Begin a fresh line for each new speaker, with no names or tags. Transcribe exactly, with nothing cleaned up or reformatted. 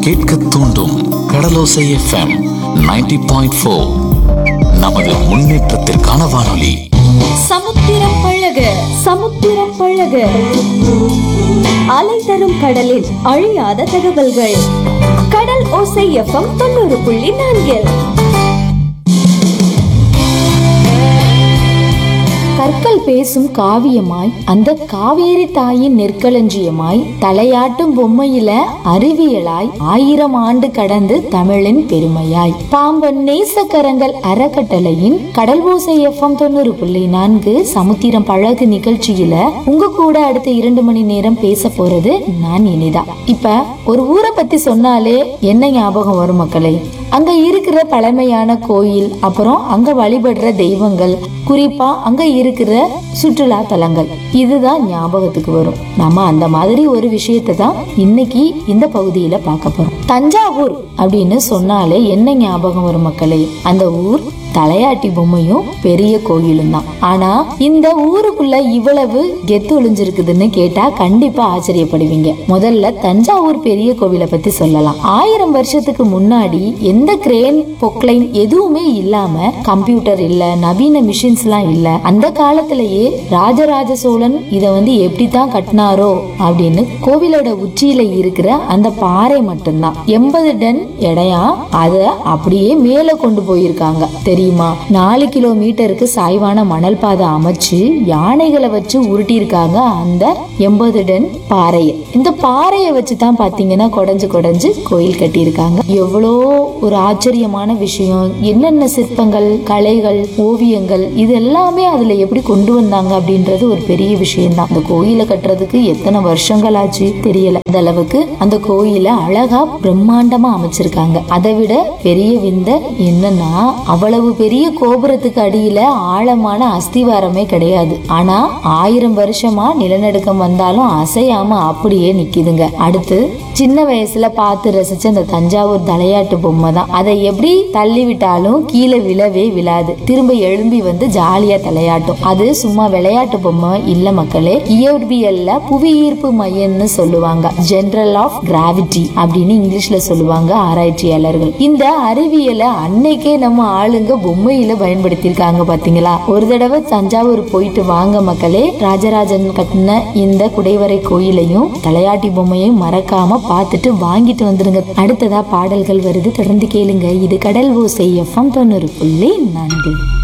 கேட்க தூண்டும் கடலோசை FM ninety point four. நமது முன்னேற்றத்திற்கான வானொலி.
சமுத்திரம் பழக சமுத்திரம் பழக அலை தரும் கடலில் அழியாத தகவல்கள். கடல் ஓசை எஃப்எம் தொண்ணூறு புள்ளி நான்கு. கற்கள் பேசும் காவியமாய், அந்த காவேரி தாயின் நெற்களஞ்சியமாய், தலையாட்டும் பொம்மையில அறிவியலாய், ஆயிரம் ஆண்டு கடந்து தமிழின் பெருமையாய், பாம்பன் நேசக்கரங்கள் அறக்கட்டளையின் கடல் ஓசை எஃப்எம் தொண்ணூறு புள்ளி நான்கு சமுத்திரம் பழகு நிகழ்ச்சியில உங்க கூட அடுத்த இரண்டு மணி நேரம் பேச போறது நான் இனிதா. இப்ப ஒரு ஊரை பத்தி சொன்னாலே என்ன ஞாபகம் வரும் மக்களே? அங்க இருக்கிற பழமையான கோயில், அப்புறம் அங்க வழிபடுற தெய்வங்கள், குறிப்பா அங்க இருக்கிற சுற்றுலா தலங்கள், இதுதான் ஞாபகத்துக்கு வரும். நம்ம அந்த மாதிரி ஒரு விஷயத்தை தான் இன்னைக்கு இந்த பகுதியில பார்க்க போறோம். தஞ்சாவூர் அப்படின்னு சொன்னாலே என்ன ஞாபகம் வரும் மக்களே? அந்த ஊர் தலையாட்டி பொம்மையும் பெரிய கோயிலும் தான். ஆனா இந்த ஊருக்குள்ள இவ்வளவு கெத்து ஒளிஞ்சிருக்குதுன்னு கேட்டா கண்டிப்பா ஆச்சரியப்படுவீங்க. முதல்ல தஞ்சாவூர் பெரிய கோவிலை பத்தி சொல்லலாம். ஆயிரம் வருஷத்துக்கு முன்னாடி எந்த கிரேன் பொக்லைன் எதுவுமே இல்லாம, கம்ப்யூட்டர் இல்ல, நவீன மிஷின்ஸ் எல்லாம் இல்ல, அந்த காலத்திலேயே ராஜராஜ சோழன் இத வந்து எப்படித்தான் கட்டினாரோ அப்படின்னு கோவிலோட உச்சியில இருக்கிற அந்த பாறை மட்டும்தான் எண்பது டன் எடையா அத அப்படியே மேல கொண்டு போயிருக்காங்க. தெரியுமா? நாலு கிலோமீட்டருக்கு சாய்வான மணல் பாதை அமைச்சு யானைகளை வச்சு உருட்டி இருக்காங்க அந்த எண்பது டன் பாறையை. இந்த பாறையை வச்சுதான் பாத்தீங்கன்னா கொடைஞ்சு கொடைஞ்சு கோயில் கட்டி இருக்காங்க. எவ்வளோ ஒரு ஆச்சரியமான விஷயம்! என்னென்ன சிற்பங்கள், கலைகள், ஓவியங்கள், இது எல்லாமே அதுல எப்படி கொண்டு வந்தாங்க அப்படின்றது ஒரு பெரிய விஷயம் தான். அந்த கோயிலை கட்டுறதுக்கு எத்தனை வருஷங்கள் ஆச்சு தெரியல. அந்த அளவுக்கு அந்த கோயிலை அழகா பிரம்மாண்டமா அமைச்சிருக்காங்க. அதை விட பெரிய விந்த என்னன்னா, அவ்வளவு பெரிய கோபுரத்துக்கு அடியில ஆழமான அஸ்திவாரமே கிடையாது. ஆனா ஆயிரம் வருஷமா நிலநடுக்கம் வந்தாலும் அசையாம அப்படியே நிக்குதுங்க. அடுத்து சின்ன வயசுல பார்த்து ரசிச்ச அந்த தஞ்சாவூர் தலையாட்டு பொம்மை தான். அதை எப்படி தள்ளி விட்டாலும் கீழே விழவே விழாது, திரும்ப எழும்பி வந்து ஜாலியா தலையாட்டும். அது சும்மா விளையாட்டு பொம்மை இல்ல மக்களே. இயற்பியல்ல புவி ஈர்ப்பு மையம்னு சொல்லுவாங்க, ஜெனரல் ஆஃப் கிராவிட்டி அப்படின்னு இங்கிலீஷ்ல சொல்லுவாங்க ஆராய்ச்சியாளர்கள். இந்த அறிவியலை அன்னைக்கே நம்ம ஆளுங்க பொம்மையில பயன்படுத்திருக்காங்க பாத்தீங்களா? ஒரு தடவை தஞ்சாவூர் போயிட்டு வாங்க மக்களே. ராஜராஜன் கட்டின இந்த குடைவரை கோயிலையும் தலையாட்டி பொம்மையும் மறக்காம பார்த்துட்டு வாங்கிட்டு வந்துருங்க. அடுத்ததா பாடல்கள் வருது, தொடர்ந்து கேளுங்க. இது கடல் ஓசை எஃப்எம் தொண்ணூறு புள்ளி நான்கு.